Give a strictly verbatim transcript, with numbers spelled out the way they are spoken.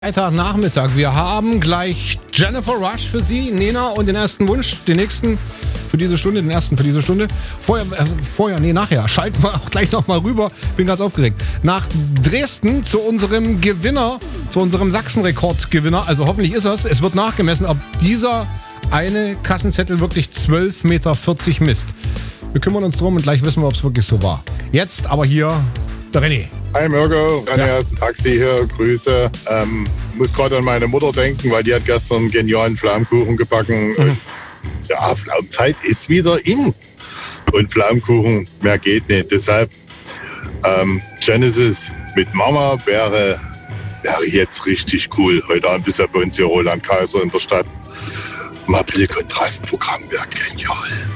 Freitagnachmittag. Wir haben gleich Jennifer Rush für Sie, Nena und den ersten Wunsch, den nächsten für diese Stunde, den ersten für diese Stunde. Vorher, äh, vorher, nee, nachher. Schalten wir auch gleich nochmal rüber. Bin ganz aufgeregt. Nach Dresden zu unserem Gewinner, zu unserem Sachsenrekordgewinner. Also hoffentlich ist es. Es wird nachgemessen, ob dieser eine Kassenzettel wirklich zwölf Meter vierzig misst. Wir kümmern uns drum und gleich wissen wir, ob es wirklich so war. Jetzt aber hier der René. Hi Mirko, René Ja. aus dem Taxi hier, Grüße. Ähm, muss gerade an meine Mutter denken, weil die hat gestern einen genialen Pflaumenkuchen gebacken. Mhm. Und ja, Pflaumenzeit ist wieder in. Und Pflaumenkuchen, mehr geht nicht. Deshalb ähm, Genesis mit Mama wäre, wäre jetzt richtig cool. Heute Abend ist ja bei uns hier Roland Kaiser in der Stadt. Mal ein bisschen Kontrastprogramm wäre genial.